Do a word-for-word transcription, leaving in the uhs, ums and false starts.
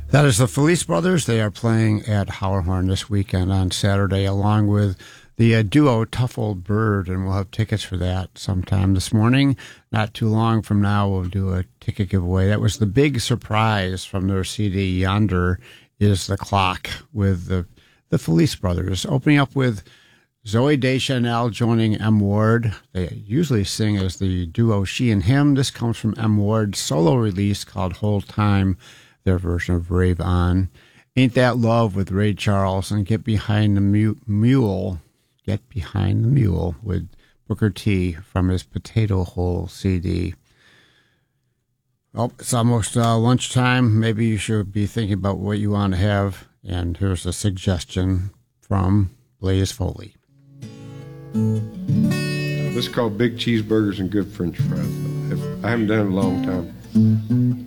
That is the Felice Brothers. They are playing at Howlerhorn this weekend on Saturday, along with the uh, duo Tough Old Bird, and we'll have tickets for that sometime this morning. Not too long from now, we'll do a ticket giveaway. That was the big surprise from their C D, Yonder is the Clock, with the, the Felice Brothers, opening up with Zoe Deschanel joining M. Ward. They usually sing as the duo She and Him. This comes from M. Ward's solo release called Whole Time, their version of Rave On. Ain't That Love with Ray Charles, and Get Behind the Mu- Mule, Get Behind the Mule with Booker T from his Potato Hole C D. Well, it's almost uh, lunchtime. Maybe you should be thinking about what you want to have, and here's a suggestion from Blaze Foley. This is called Big Cheeseburgers and Good French Fries. I haven't done it in a long time.